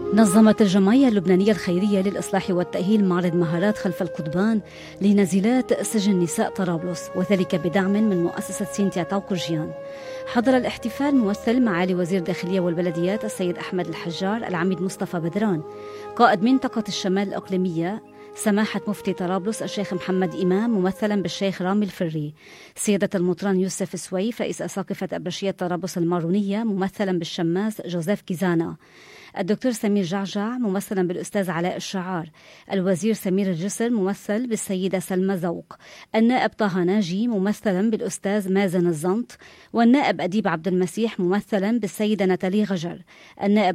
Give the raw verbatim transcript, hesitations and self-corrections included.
نظمت الجمعية اللبنانية الخيرية للإصلاح والتأهيل معرض مهارات خلف القضبان لنازلات سجن نساء طرابلس، وذلك بدعم من مؤسسة سينتيا طوقجيان. حضر الاحتفال ممثل معالي وزير الداخلية والبلديات السيد أحمد الحجار، العميد مصطفى بدران، قائد منطقة الشمال الإقليمية سماحة مفتي طرابلس الشيخ محمد إمام ممثلا بالشيخ رامي الفري، سيادة المطران يوسف سويف رئيس أساقفة أبرشية طرابلس المارونية ممثلا بالشماس جوزيف كيزانا، الدكتور سمير جعجع ممثلا بالأستاذ علاء الشعار، الوزير سمير الجسر ممثل بالسيدة سلمى زوق، النائب طه ناجي ممثلا بالأستاذ مازن الزنط، والنائب أديب عبد المسيح ممثلا بالسيدة ناتالي غجر، النائب